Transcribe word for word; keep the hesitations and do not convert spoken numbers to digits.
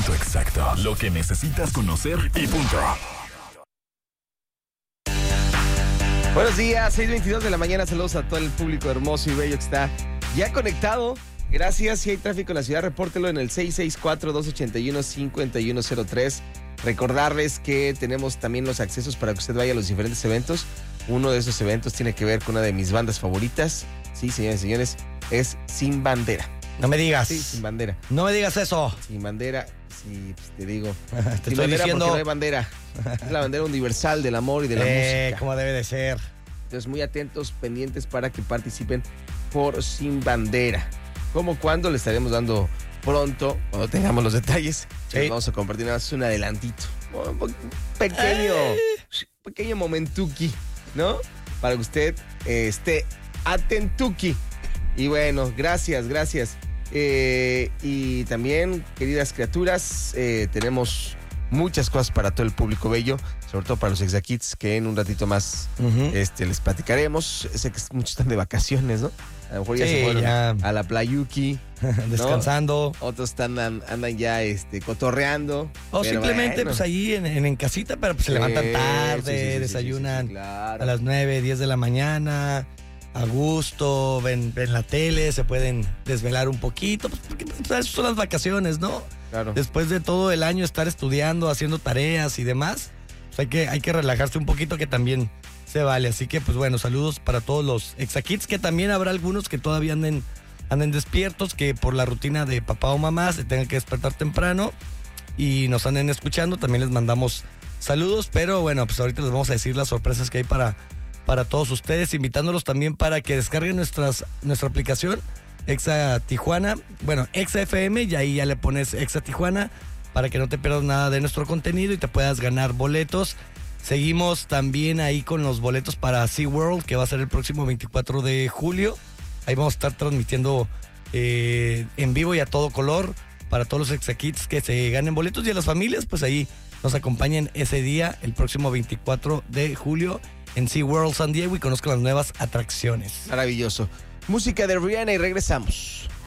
dato exacto. Lo que necesitas conocer y punto. Buenos días, seis veintidós de la mañana. Saludos a todo el público hermoso y bello que está ya conectado. Gracias. Si hay tráfico en la ciudad, repórtelo en el seis seis cuatro, dos ocho uno, cinco uno cero tres. Recordarles que tenemos también los accesos para que usted vaya a los diferentes eventos. Uno de esos eventos tiene que ver con una de mis bandas favoritas. Sí, señores y señores, es Sin Bandera. No me digas. Sí, Sin Bandera. No me digas eso. Sin Bandera, sí, pues te digo. Te Sin estoy bandera diciendo. porque no hay bandera. Es la bandera universal del amor y de la eh, música. como debe de ser. Entonces, muy atentos, pendientes para que participen por Sin Bandera. Como cuando le estaremos dando pronto, cuando tengamos los detalles, Sí. les vamos a compartir nada más un adelantito. Un pequeño, pequeño momentuki, ¿no? Para que usted eh, esté atentuki. Y bueno, gracias, gracias. Eh, y también, queridas criaturas, eh, tenemos muchas cosas para todo el público bello, sobre todo para los Exakids, que en un ratito más Uh-huh. este, les platicaremos. Sé que muchos están de vacaciones, ¿no? A lo mejor ya Sí, se fueron ya. a la Playuki. Descansando. Otros están, andan ya este, cotorreando. O pero simplemente bueno. pues ahí en, en, en casita, pero pues se Sí, levantan tarde, sí, sí, sí, desayunan sí, sí, claro. a las nueve, diez de la mañana, a gusto, ven, ven la tele, se pueden desvelar un poquito, pues porque pues, esas son las vacaciones, ¿no? Claro. Después de todo el año estar estudiando, haciendo tareas y demás, pues hay que, hay que relajarse un poquito, que también se vale. Así que pues bueno, saludos para todos los Exakids, que también habrá algunos que todavía anden, anden despiertos, que por la rutina de papá o mamá se tengan que despertar temprano y nos anden escuchando. También les mandamos saludos, pero bueno, pues ahorita les vamos a decir las sorpresas que hay para, para todos ustedes, invitándolos también para que descarguen nuestras, nuestra aplicación Exa Tijuana, bueno, Exa F M, y ahí ya le pones Exa Tijuana para que no te pierdas nada de nuestro contenido y te puedas ganar boletos. Seguimos también ahí con los boletos para SeaWorld, que va a ser el próximo veinticuatro de julio. Ahí vamos a estar transmitiendo eh, en vivo y a todo color para todos los Exakids que se ganen boletos, y a las familias, pues ahí nos acompañen ese día, el próximo veinticuatro de julio en SeaWorld San Diego, y conozcan las nuevas atracciones. Maravilloso. Música de Rihanna y regresamos.